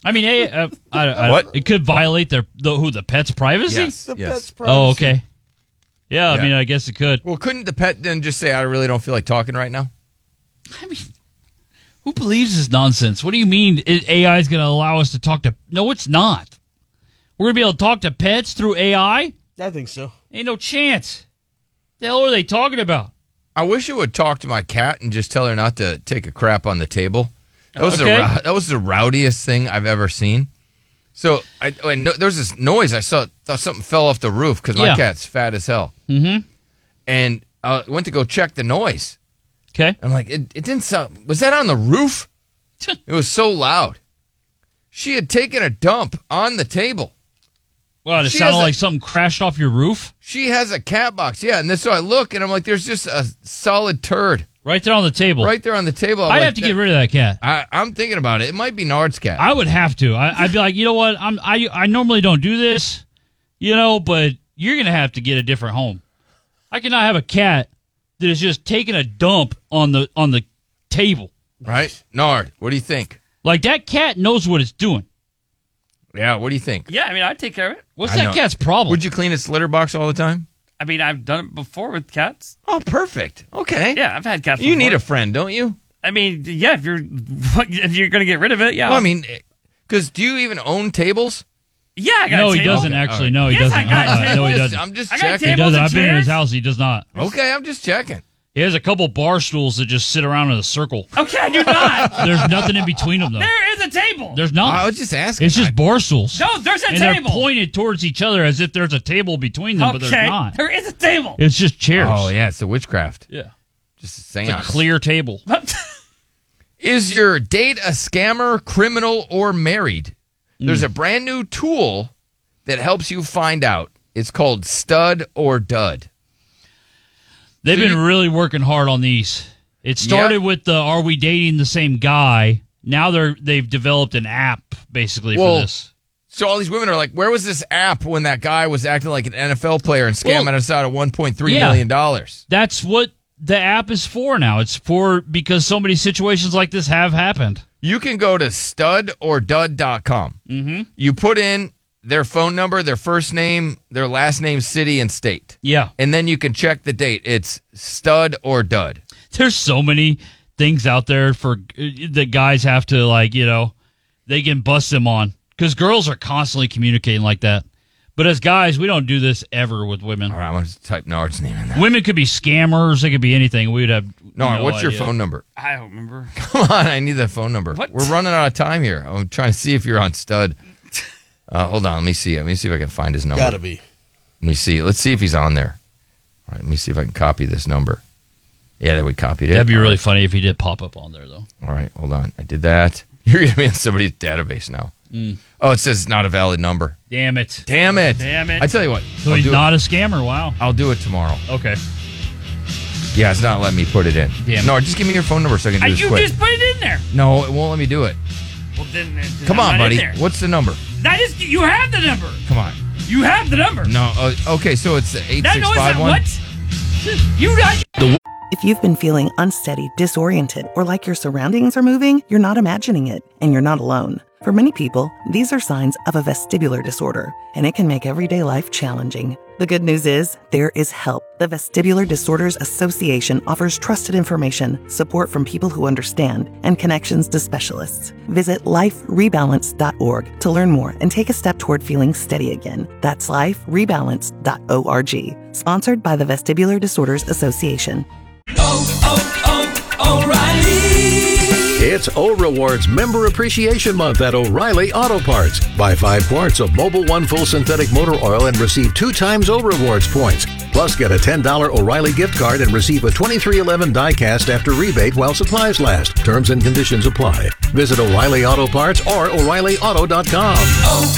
I mean, What? It could violate the pet's privacy? Yes. The yes. pet's privacy. Oh, okay. Yeah, I Yeah. mean, I guess it could. Well, couldn't the pet then just say, I really don't feel like talking right now? I mean, who believes this nonsense? What do you mean AI is going to allow us to talk to... No, it's not. We're going to be able to talk to pets through AI? I think so. Ain't no chance. The hell are they talking about? I wish it would talk to my cat and just tell her not to take a crap on the table. That was, Okay. that was the rowdiest thing I've ever seen. So there was this noise. I thought something fell off the roof because my Yeah. cat's fat as hell. Mm-hmm. And I went to go check the noise. Okay. I'm like, it didn't sound. Was that on the roof? It was so loud. She had taken a dump on the table. Well, it She sounded has a- like something crashed off your roof. She has a cat box. Yeah. And so I look and I'm like, there's just a solid turd Right there on the table. right there on the table. I'm I'd like, have to get rid of that cat. I'm thinking about it. It might be Nard's cat. I would have to. I'd be like, you know what? I normally don't do this, but you're gonna have to get a different home. I cannot have a cat that is just taking a dump on the table. Right? Nard, what do you think? Like that cat knows what it's doing. Yeah, what do you think? Yeah, I mean, I'd take care of it. What's I that know. cat's problem? Would you clean its litter box all the time? I mean, I've done it before with cats. Oh, perfect. Okay. Yeah, I've had cats You before. need a friend, don't you? I mean, yeah, if you're going to get rid of it, yeah. Well, I mean, because do you even own tables? yeah, I got No, a he table. doesn't actually. No, he Yes, doesn't. I got No, he tables. doesn't. I'm just I got checking. He tables doesn't. and I've been in his chairs. house. He does not. Okay, I'm just checking. He has a couple bar stools that just sit around in a circle. Okay, I do not. There's nothing in between them though. There is a table. There's I not. was just asking. It's just bar stools. No, there's a And table. they're pointed towards each other as if there's a table between them, but there's Okay, not. there is a table. It's just chairs. Oh, yeah, it's the witchcraft. Yeah. Just a It's a seance. clear table. Is your date a scammer, criminal, or married? There's a brand new tool that helps you find out. It's called Stud or Dud. They've So been really working hard on these. It started with the "Are we dating the same guy?" Now they've developed an app basically Well, for this. So all these women are like, where was this app when that guy was acting like an NFL player and scamming us out of $1.3 million? That's what the app is for now. It's for because so many situations like this have happened. You can go to studordud.com. Mm-hmm. You put in their phone number, their first name, their last name, city, and state. Yeah. And then you can check the date. It's Stud or Dud. There's so many things out there for that guys have to they can bust them on because girls are constantly communicating like that. But as guys, we don't do this ever with women. All right, I'm going to type Nard's name in there. Women could be scammers. They could be anything. We'd have Nard, no what's your idea. phone number? I don't remember. Come on, I need that phone number. What? We're running out of time here. I'm trying to see if you're on Stud. Hold on, let me see. Let me see if I can find his number. Gotta be. Let me see. Let's see if he's on there. All right, let me see if I can copy this number. Yeah, that we copied it. That'd be All really right. funny if he did pop up on there, though. All right, hold on. I did that. You're going to be in somebody's database now. Oh, it says not a valid number. Damn it. Damn it. Damn it. I tell you what. So I'll he's do not a scammer. Wow. I'll do it tomorrow. Okay. Yeah, it's not letting me put it in. Damn it. No, just give me your phone number so I can do this You quick. just put it in there. No, it won't let me do it. Well, then Come I'm on, not in buddy. there. What's the number? That is, you have the number. Come on. You have the number. No. Okay, so it's That no, is that 8651. what? You got. If you've been feeling unsteady, disoriented, or like your surroundings are moving, you're not imagining it, and you're not alone. For many people, these are signs of a vestibular disorder, and it can make everyday life challenging. The good news is, there is help. The Vestibular Disorders Association offers trusted information, support from people who understand, and connections to specialists. Visit liferebalance.org to learn more and take a step toward feeling steady again. That's liferebalance.org. Sponsored by the Vestibular Disorders Association. It's O Rewards Member Appreciation Month at O'Reilly Auto Parts. Buy 5 quarts of Mobil 1 full synthetic motor oil and receive 2 times O Rewards points. Plus, get a $10 O'Reilly gift card and receive a 2311 die-cast after rebate while supplies last. Terms and conditions apply. Visit O'Reilly Auto Parts or O'ReillyAuto.com.